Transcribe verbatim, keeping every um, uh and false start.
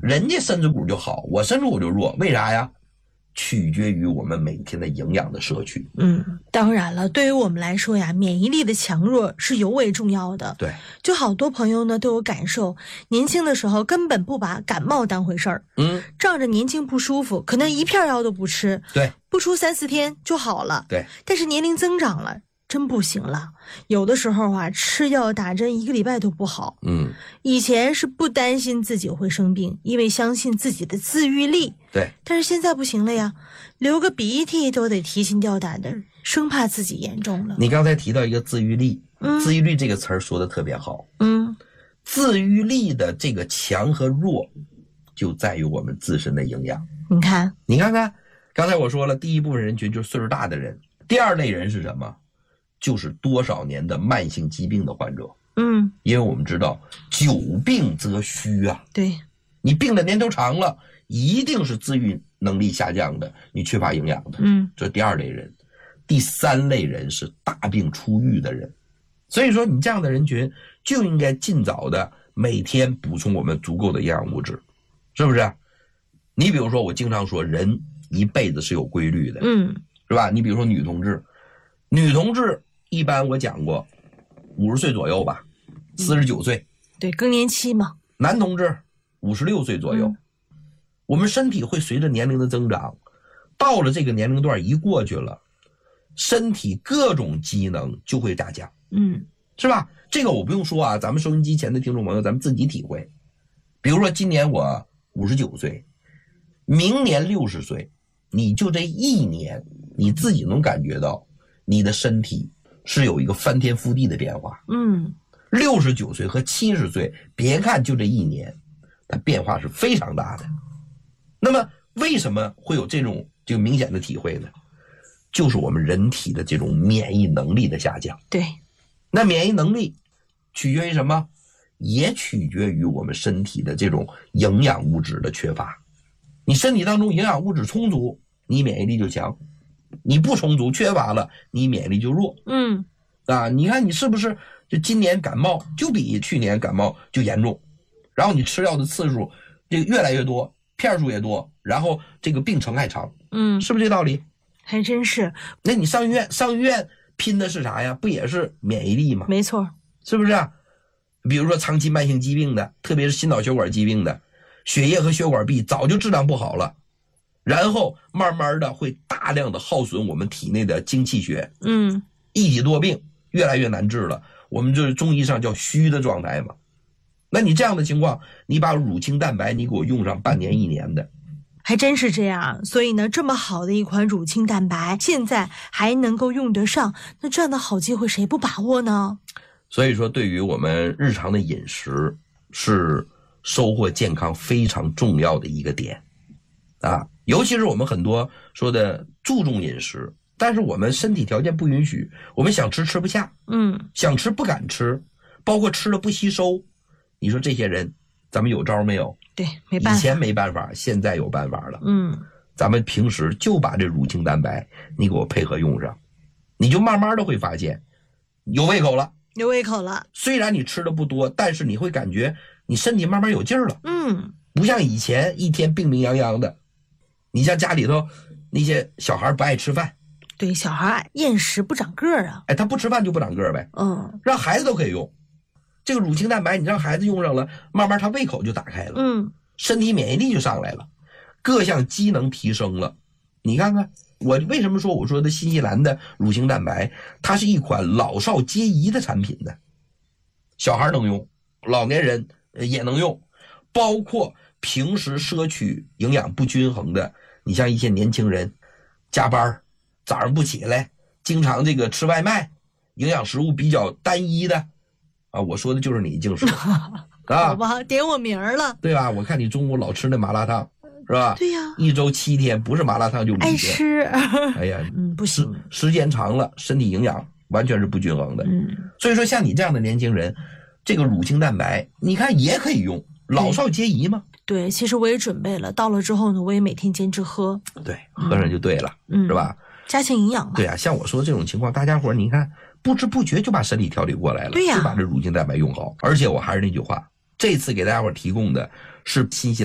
人家身子骨就好，我身子骨就弱，为啥呀？取决于我们每天的营养的摄取。 嗯，当然了，对于我们来说呀，免疫力的强弱是尤为重要的。 对， 就好多朋友呢都有感受，年轻的时候根本不把感冒当回事儿， 嗯， 仗着年轻不舒服，可能一片药都不吃， 对， 不出三四天就好了。 对， 但是年龄增长了，真不行了，有的时候啊，吃药打针一个礼拜都不好。 嗯， 以前是不担心自己会生病，因为相信自己的自愈力。 对， 但是现在不行了呀，流个鼻涕都得提心吊胆的，生怕自己严重了。 你刚才提到一个自愈力， 嗯， 自愈力这个词儿说的特别好。 嗯， 自愈力的这个强和弱，就在于我们自身的营养。 你看， 你看看，刚才我说了，第一部分人群就是岁数大的人，第二类人是什么？就是多少年的慢性疾病的患者。 嗯， 因为我们知道久病则虚啊， 对， 你病的年头长了，一定是自愈能力下降的，你缺乏营养的。 嗯， 这是第二类人。第三类人是大病初愈的人，所以说你这样的人群就应该尽早的每天补充我们足够的营养物质，是不是？你比如说我经常说人一辈子是有规律的， 嗯， 是吧？你比如说女同志，女同志一般我讲过五十岁左右吧，四十九岁， 对，更年期嘛。 男同志五十六岁左右、嗯、我们身体会随着年龄的增长，到了这个年龄段一过去了，身体各种机能就会下降， 嗯， 是吧？这个我不用说啊，咱们收音机前的听众朋友咱们自己体会。比如说今年我五十九岁，明年六十岁，你就这一年你自己能感觉到你的身体是有一个翻天覆地的变化。 嗯， 六十九岁和七十岁，别看就这一年，它变化是非常大的。那么为什么会有这种这个明显的体会呢？就是我们人体的这种免疫能力的下降。 对， 那免疫能力取决于什么？也取决于我们身体的这种营养物质的缺乏。你身体当中营养物质充足，你免疫力就强；你不充足缺乏了，你免疫力就弱。 嗯， 啊，你看你是不是就今年感冒就比去年感冒就严重，然后你吃药的次数这个越来越多，片数也多，然后这个病程还长。 嗯， 是不是这道理？ 还真是。 那你上医院上医院拼的是啥呀？不也是免疫力吗？ 没错， 是不是啊？比如说长期慢性疾病的，特别是心脑血管疾病的，血液和血管壁早就质量不好了，然后慢慢的会大量的耗损我们体内的精气血， 嗯， 一体多病越来越难治了，我们就是中医上叫虚的状态嘛。那你这样的情况，你把乳清蛋白你给我用上半年一年的， 还真是这样。所以呢，这么好的一款乳清蛋白现在还能够用得上，那这样的好机会谁不把握呢？ 所以说对于我们日常的饮食是收获健康非常重要的一个点啊，尤其是我们很多说的注重饮食，但是我们身体条件不允许，我们想吃吃不下， 嗯， 想吃不敢吃，包括吃了不吸收，你说这些人咱们有招没有？ 对，没办法， 以前没办法，现在有办法了。 嗯， 咱们平时就把这乳清蛋白你给我配合用上，你就慢慢的会发现有胃口了， 有胃口了。 虽然你吃的不多，但是你会感觉你身体慢慢有劲儿了。 嗯， 不像以前一天病病殃殃的。你像家里头那些小孩不爱吃饭， 对，小孩厌食不长个儿啊， 哎，他不吃饭就不长个儿呗。 嗯， 让孩子都可以用这个乳清蛋白，你让孩子用上了，慢慢他胃口就打开了， 嗯， 身体免疫力就上来了，各项机能提升了。你看看我为什么说我说的新西兰的乳清蛋白，它是一款老少皆宜的产品呢？小孩能用，老年人也能用，包括平时摄取营养不均衡的，你像一些年轻人加班早上不起来，经常这个吃外卖，营养食物比较单一的啊，我说的就是你净说啊， 好吧，点我名了， 对吧？我看你中午老吃那麻辣烫，是吧？ 对呀， 一周七天不是麻辣烫就爱吃。 哎呀， 嗯，不行， 时间长了，身体营养完全是不均衡的。 嗯， 所以说像你这样的年轻人，这个乳清蛋白，你看也可以用，老少皆宜嘛。 对，其实我也准备了，到了之后呢，我也每天坚持喝。 对，喝上就对了， 嗯， 是吧？ 加强营养嘛。 对啊，像我说这种情况，大家伙你看不知不觉就把身体调理过来了， 对呀， 就把这乳清蛋白用好。而且我还是那句话，这次给大家伙提供的是新西兰